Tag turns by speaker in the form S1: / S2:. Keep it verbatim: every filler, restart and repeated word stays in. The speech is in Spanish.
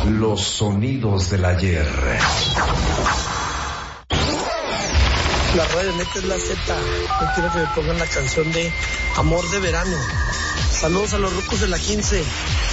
S1: Los sonidos del ayer.
S2: La radio neta es la Z. Yo quiero que me pongan la canción de Amor de Verano. Saludos a los rucos de la quince.